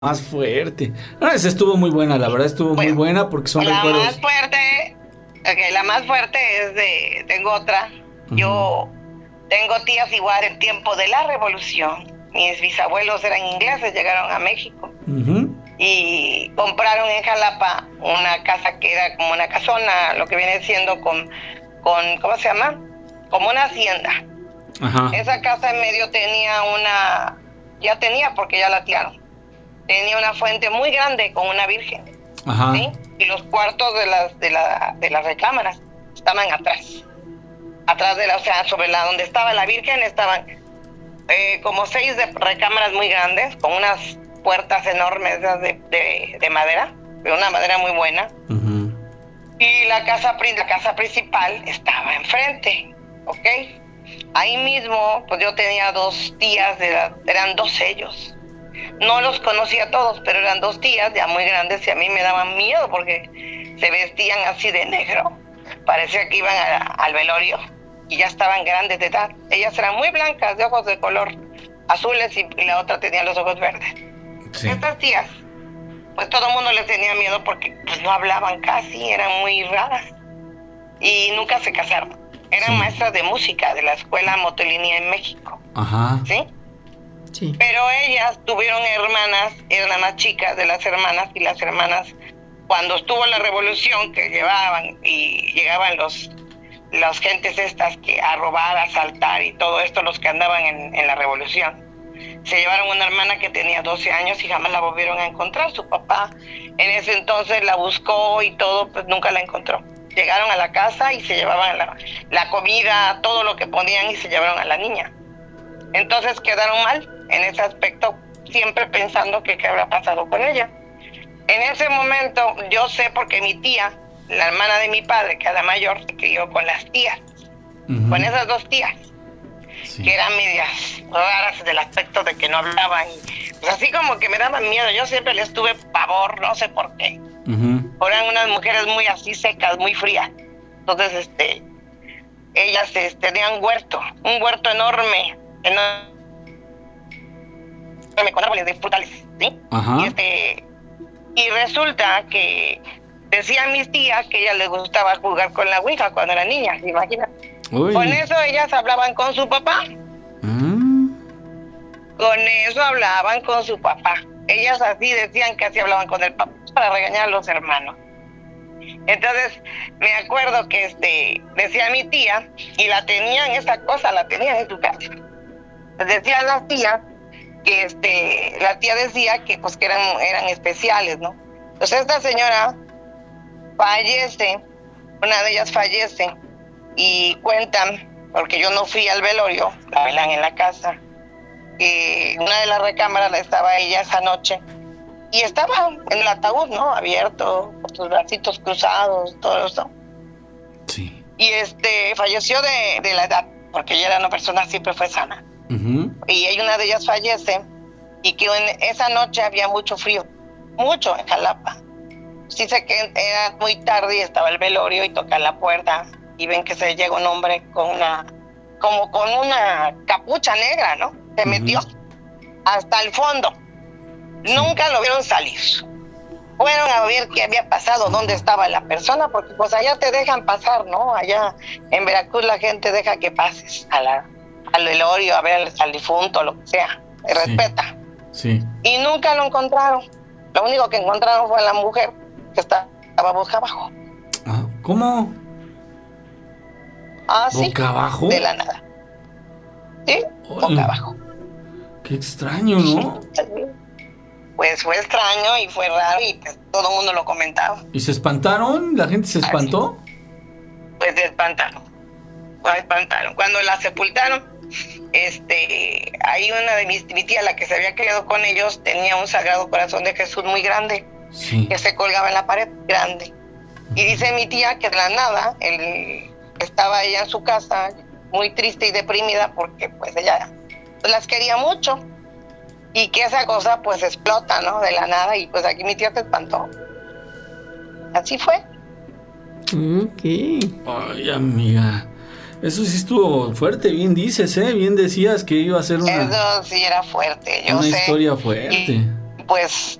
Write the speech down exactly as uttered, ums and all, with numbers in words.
Más fuerte. No, esa estuvo muy buena, la verdad estuvo muy Bueno, buena porque son la más recuerdos. fuerte, ok, la más fuerte es de, tengo otra. Ujú. Yo tengo tías igual en tiempo de la revolución. Mis bisabuelos eran ingleses, llegaron a México Ujú. y compraron en Jalapa una casa que era como una casona, lo que viene siendo con, con ¿cómo se llama? Como una hacienda. Ajá. Esa casa en medio tenía una, ya tenía porque ya la tiraron, tenía una fuente muy grande con una virgen. Ajá. ¿Sí? Y los cuartos de las, de la, de las recámaras estaban atrás. Atrás de la, o sea, sobre la donde estaba la Virgen estaban eh, como seis de recámaras muy grandes, con unas puertas enormes de, de, de madera, de una madera muy buena. Ujú. Y la casa, la casa principal estaba enfrente, ¿ok? Ahí mismo, pues yo tenía dos tías, de la, eran dos ellos. No los conocía a todos, pero eran dos tías ya muy grandes y a mí me daban miedo porque se vestían así de negro. Parecía que iban a, al velorio y ya estaban grandes de edad. Ellas eran muy blancas, de ojos de color azules y, y la otra tenía los ojos verdes. Sí. Estas tías, pues todo el mundo les tenía miedo porque pues no hablaban casi, eran muy raras y nunca se casaron. Eran Sí. maestras de música de la escuela Motolinía en México. Ajá. ¿Sí? Sí. Pero ellas tuvieron hermanas, eran las más chicas de las hermanas, y las hermanas, cuando estuvo la revolución, que llevaban y llegaban los, las gentes estas que a robar, a asaltar y todo esto, los que andaban en, en la revolución, se llevaron una hermana que tenía doce años y jamás la volvieron a encontrar. Su papá en ese entonces la buscó y todo, pues nunca la encontró. Llegaron a la casa y se llevaban la, la comida, todo lo que ponían y se llevaron a la niña. Entonces quedaron mal en ese aspecto, siempre pensando que qué habrá pasado con ella. En ese momento yo sé porque mi tía, la hermana de mi padre, que era mayor, se crió con las tías, Ujú. con esas dos tías, Sí. que eran medias raras del aspecto de que no hablaban. Y, pues así como que me daban miedo, yo siempre les tuve pavor, no sé por qué. Ujú. Eran unas mujeres muy así secas, muy frías. Entonces, este, ellas este, tenían huerto, un huerto enorme, enorme con árboles de frutales, ¿sí? Ajá. Y este, y resulta que decían mis tías que a ellas les gustaba jugar con la ouija cuando eran niñas, imagínate. Uy. Con eso ellas hablaban con su papá, Mm. con eso hablaban con su papá. Ellas así decían que así hablaban con el papá para regañar a los hermanos. Entonces me acuerdo que este decía mi tía, y la tenían, esa cosa la tenían en su casa. Decían las tías que este, la tía decía que pues que eran, eran especiales, ¿no? Entonces esta señora fallece, una de ellas fallece, y cuentan, porque yo no fui al velorio, la velan en la casa, que una de las recámaras estaba ella esa noche, y estaba en el ataúd, ¿no? Abierto, con sus bracitos cruzados, todo eso. Sí. Y este, falleció de, de la edad, porque ella era una persona, siempre fue sana. Ujú. Y hay una de ellas fallece, y que en esa noche había mucho frío, mucho en Jalapa. Sí sé que era muy tarde y estaba el velorio y tocan la puerta y ven que se llega un hombre con una, como con una capucha negra, ¿no? Se Ujú. metió hasta el fondo. Sí. Nunca lo vieron salir. Fueron a ver qué había pasado, dónde estaba la persona, porque pues allá te dejan pasar, ¿no? Allá en Veracruz la gente deja que pases a la, al velorio, a ver al, al difunto, lo que sea, te Sí. respeta. Sí. Y nunca lo encontraron. Lo único que encontraron fue la mujer que estaba boca abajo. Ah, ¿cómo? Así, ¿Boca abajo? de la nada. ¿Sí? Boca Ay, abajo. qué extraño, ¿no? Pues fue extraño y fue raro y pues todo el mundo lo comentaba. ¿Y se espantaron? ¿La gente se espantó? Pues se espantaron. Se espantaron. Cuando la sepultaron, este, hay una de mis, mi tía, la que se había criado con ellos, tenía un Sagrado Corazón de Jesús muy grande, Sí. que se colgaba en la pared, grande. Y dice mi tía que de la nada, él, estaba ella en su casa, muy triste y deprimida, porque pues ella pues, las quería mucho, y que esa cosa pues explota, ¿no? De la nada, y pues aquí mi tía se espantó. Así fue. Ok. Ay, amiga. Eso sí estuvo fuerte, bien dices, ¿eh? Bien decías que iba a ser una, Eso sí era fuerte, yo una sé. historia fuerte. Y pues